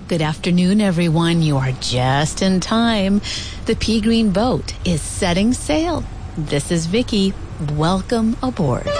Good afternoon, everyone. You are just in time. The Pea Green boat is setting sail. This is Vicky. Welcome aboard.